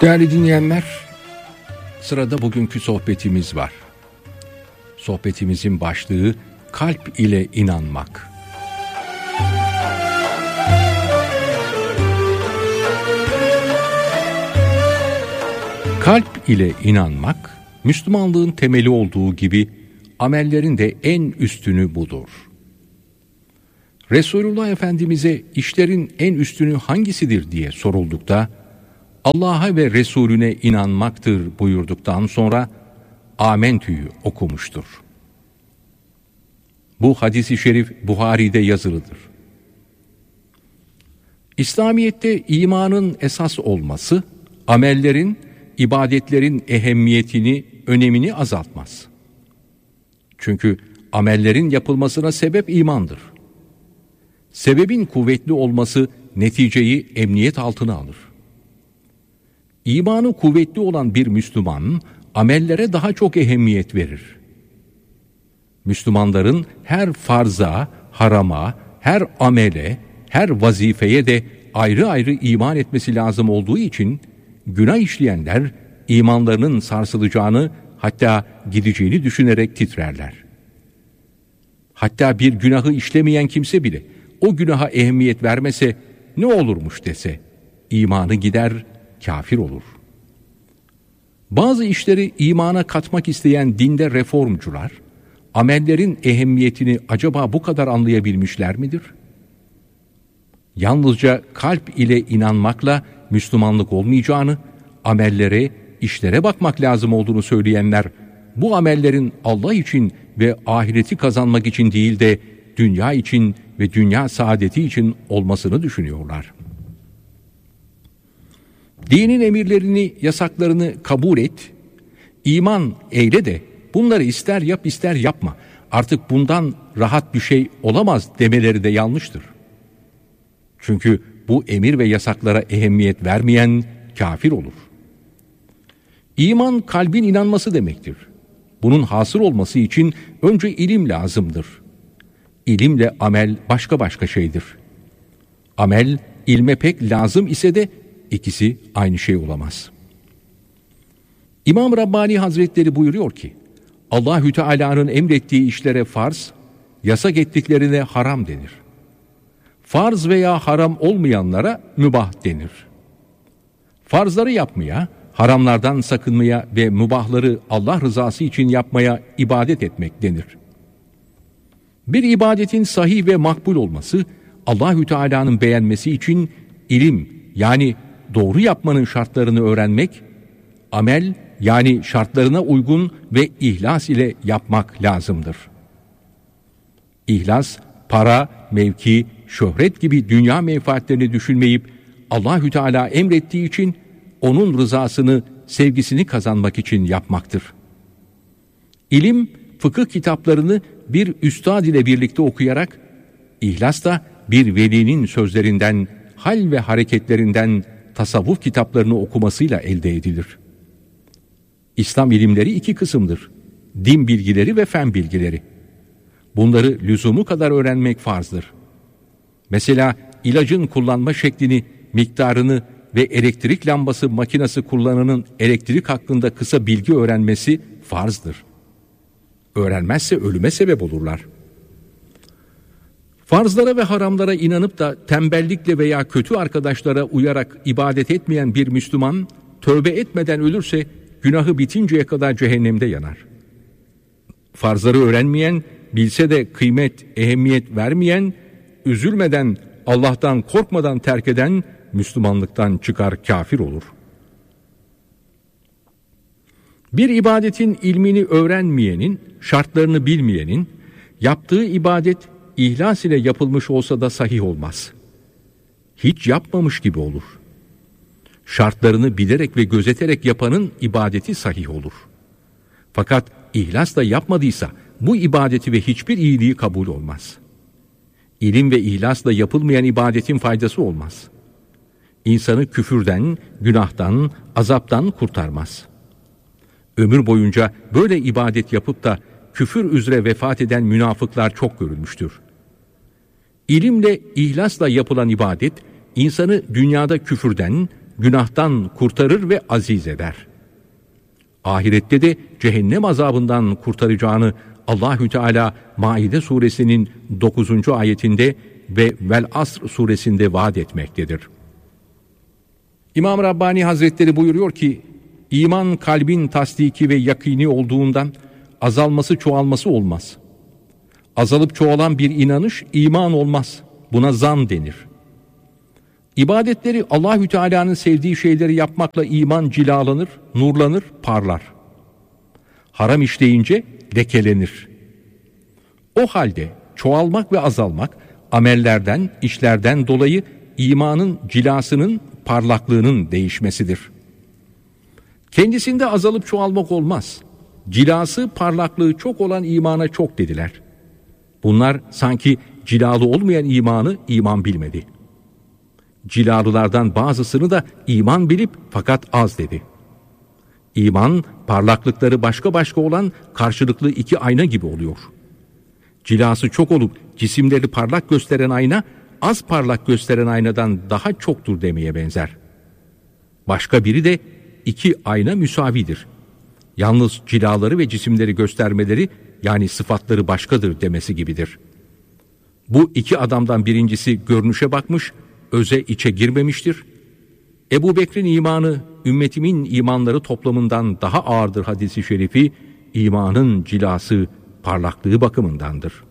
Değerli dinleyenler, sırada bugünkü sohbetimiz var. Sohbetimizin başlığı kalp ile inanmak. Kalp ile inanmak, Müslümanlığın temeli olduğu gibi amellerin de en üstünü budur. Resulullah Efendimiz'e işlerin en üstünü hangisidir diye soruldukta, Allah'a ve Resulüne inanmaktır buyurduktan sonra Amentü'yü okumuştur. Bu hadis-i şerif Buhari'de yazılıdır. İslamiyet'te imanın esas olması, amellerin, ibadetlerin ehemmiyetini, önemini azaltmaz. Çünkü amellerin yapılmasına sebep imandır. Sebebin kuvvetli olması neticeyi emniyet altına alır. İmanı kuvvetli olan bir Müslüman, amellere daha çok ehemmiyet verir. Müslümanların her farza, harama, her amele, her vazifeye de ayrı ayrı iman etmesi lazım olduğu için, günah işleyenler imanlarının sarsılacağını, hatta gideceğini düşünerek titrerler. Hatta bir günahı işlemeyen kimse bile o günaha ehemmiyet vermese ne olurmuş dese, imanı gider, kafir olur. Bazı işleri imana katmak isteyen dinde reformcular, amellerin ehemmiyetini acaba bu kadar anlayabilmişler midir? Yalnızca kalp ile inanmakla Müslümanlık olmayacağını, amellere, işlere bakmak lazım olduğunu söyleyenler, bu amellerin Allah için ve ahireti kazanmak için değil de dünya için ve dünya saadeti için olmasını düşünüyorlar. Dinin emirlerini, yasaklarını kabul et, iman eyle de bunları ister yap ister yapma, artık bundan rahat bir şey olamaz demeleri de yanlıştır. Çünkü bu emir ve yasaklara ehemmiyet vermeyen kafir olur. İman kalbin inanması demektir. Bunun hasıl olması için önce ilim lazımdır. İlimle amel başka başka şeydir. Amel ilme pek lazım ise de ikisi aynı şey olamaz. İmam Rabbani Hazretleri buyuruyor ki, Allahü Teala'nın emrettiği işlere farz, yasak ettiklerine haram denir. Farz veya haram olmayanlara mübah denir. Farzları yapmaya, haramlardan sakınmaya ve mübahları Allah rızası için yapmaya ibadet etmek denir. Bir ibadetin sahih ve makbul olması, Allahü Teala'nın beğenmesi için ilim, yani doğru yapmanın şartlarını öğrenmek, amel, yani şartlarına uygun ve ihlas ile yapmak lazımdır. İhlas, para, mevki, şöhret gibi dünya menfaatlerini düşünmeyip Allahü Teala emrettiği için onun rızasını, sevgisini kazanmak için yapmaktır. İlim, fıkıh kitaplarını bir üstad ile birlikte okuyarak, ihlas da bir velinin sözlerinden, hal ve hareketlerinden tasavvuf kitaplarını okumasıyla elde edilir. İslam ilimleri iki kısımdır: din bilgileri ve fen bilgileri. Bunları lüzumu kadar öğrenmek farzdır. Mesela ilacın kullanma şeklini, miktarını ve elektrik lambası makinesi kullananın elektrik hakkında kısa bilgi öğrenmesi farzdır. Öğrenmezse ölüme sebep olurlar. Farzlara ve haramlara inanıp da tembellikle veya kötü arkadaşlara uyarak ibadet etmeyen bir Müslüman, tövbe etmeden ölürse günahı bitinceye kadar cehennemde yanar. Farzları öğrenmeyen, bilse de kıymet, ehemmiyet vermeyen, üzülmeden, Allah'tan korkmadan terk eden Müslümanlıktan çıkar kafir olur. Bir ibadetin ilmini öğrenmeyenin, şartlarını bilmeyenin, yaptığı ibadet ihlas ile yapılmış olsa da sahih olmaz. Hiç yapmamış gibi olur. Şartlarını bilerek ve gözeterek yapanın ibadeti sahih olur. Fakat ihlasla yapmadıysa bu ibadeti ve hiçbir iyiliği kabul olmaz. İlim ve ihlasla yapılmayan ibadetin faydası olmaz. İnsanı küfürden, günahtan, azaptan kurtarmaz. Ömür boyunca böyle ibadet yapıp da küfür üzere vefat eden münafıklar çok görülmüştür. İlimle, ihlasla yapılan ibadet, insanı dünyada küfürden, günahtan kurtarır ve aziz eder. Ahirette de cehennem azabından kurtaracağını Allahü Teala Maide suresinin 9. ayetinde ve Vel Asr suresinde vaat etmektedir. İmam Rabbani Hazretleri buyuruyor ki, iman kalbin tasdiki ve yakini olduğundan azalması çoğalması olmaz. Azalıp çoğalan bir inanış iman olmaz. Buna zan denir. İbadetleri Allahü Teala'nın sevdiği şeyleri yapmakla iman cilalanır, nurlanır, parlar. Haram işleyince lekelenir. O halde çoğalmak ve azalmak amellerden, işlerden dolayı imanın cilasının, parlaklığının değişmesidir. Kendisinde azalıp çoğalmak olmaz. Cilası, parlaklığı çok olan imana çok dediler. Bunlar sanki cilalı olmayan imanı iman bilmedi. Cilalılardan bazısını da iman bilip fakat az dedi. İman, parlaklıkları başka başka olan karşılıklı iki ayna gibi oluyor. Cilası çok olup cisimleri parlak gösteren ayna, az parlak gösteren aynadan daha çoktur demeye benzer. Başka biri de iki ayna müsavidir. Yalnız cilaları ve cisimleri göstermeleri, yani sıfatları başkadır demesi gibidir. Bu iki adamdan birincisi görünüşe bakmış, öze içe girmemiştir. Ebu Bekir'in imanı, ümmetimin imanları toplamından daha ağırdır hadisi şerifi, imanın cilası, parlaklığı bakımındandır.